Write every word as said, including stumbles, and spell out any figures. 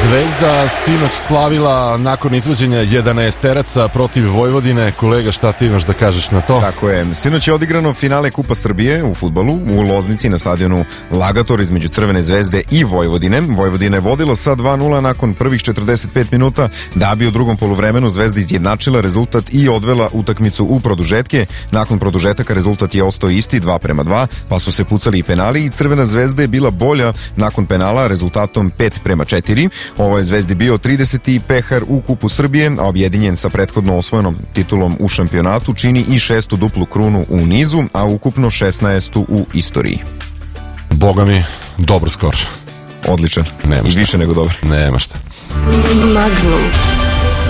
Zvezda sinoć slavila nakon izvođenja jedanaesteraca protiv Vojvodine. Kolega, šta ti imaš da kažeš na to? Tako je. Sinoć je odigrano finale Kupa Srbije u fudbalu u Loznici na stadionu Lagator između Crvene zvezde i Vojvodine. Vojvodina je vodila sa dva nula nakon prvih četrdeset pet minuta, da bi u drugom poluvremenu Zvezda izjednačila rezultat i odvela utakmicu u produžetke. Nakon produžetaka rezultat je ostao isti, dva prema dva, pa su se pucali i penali i Crvena zvezda je bila bolja nakon penala rezultatom pet prema četiri. Ovo je Zvezdi bio trideseti pehar u Kupu Srbije, a objedinjen sa prethodno osvojenom titulom u šampionatu čini i šestu duplu krunu u nizu, a ukupno šesnaestu u istoriji. Boga mi, dobar skor. Odličan. Nema I šta. više nego dobar. Nema šta. Magnum.